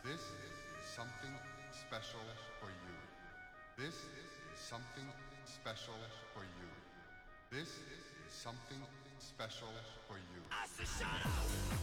This is something special for you. This is something special for you. This is something special for you. I said shut up!